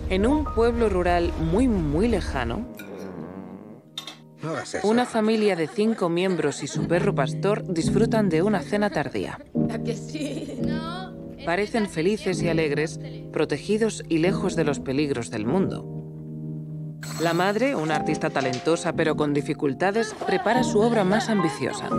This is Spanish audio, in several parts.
En un pueblo rural muy lejano, No hagas eso. una familia de 5 miembros y su perro pastor disfrutan de una cena tardía. ¿A que sí? Parecen felices y alegres, protegidos y lejos de los peligros del mundo. La madre, una artista talentosa pero con dificultades, prepara su obra más ambiciosa.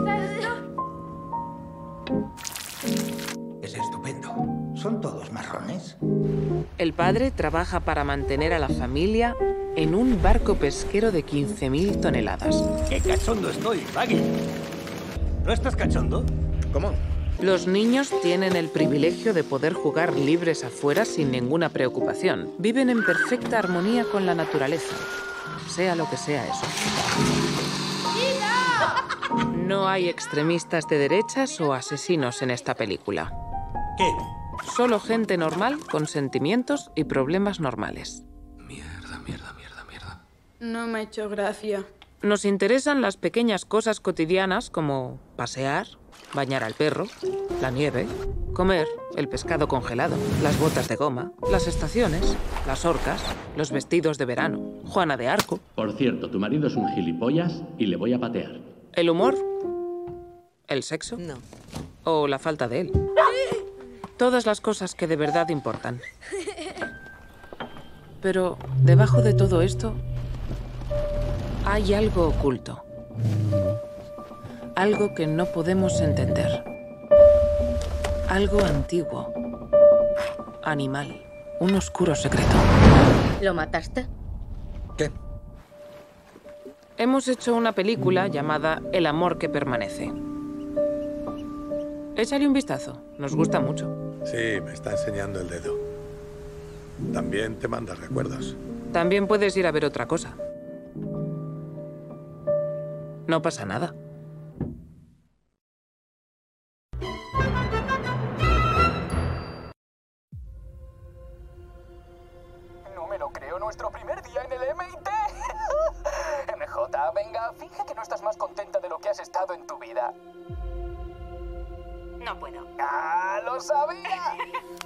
Es estupendo. ¿Son todos marrones? El padre trabaja para mantener a la familia en un barco pesquero de 15.000 toneladas. ¡Qué cachondo estoy, Baggy! ¿No estás cachondo? ¿Cómo? Los niños tienen el privilegio de poder jugar libres afuera sin ninguna preocupación. Viven en perfecta armonía con la naturaleza, sea lo que sea eso. No hay extremistas de derechas o asesinos en esta película. ¿Qué? Solo gente normal con sentimientos y problemas normales. Mierda. No me ha hecho gracia. Nos interesan las pequeñas cosas cotidianas como pasear, bañar al perro, la nieve, comer, el pescado congelado, las botas de goma, las estaciones, las orcas, los vestidos de verano, Juana de Arco. Por cierto, tu marido es un gilipollas y le voy a patear. ¿El humor? ¿El sexo? No. ¿O la falta de él? Todas las cosas que de verdad importan. Pero debajo de todo esto hay algo oculto. Algo que no podemos entender. Algo antiguo. Animal. Un oscuro secreto. ¿Lo mataste? ¿Qué? Hemos hecho una película llamada El amor que permanece. Échale un vistazo. Nos gusta mucho. Sí, me está enseñando el dedo. También te manda recuerdos. También puedes ir a ver otra cosa. No pasa nada. No me lo creo, nuestro primer día en el MIT. MJ, venga, finge que no estás más contenta de lo que has estado en tu vida. No puedo. ¡Ah, lo sabía!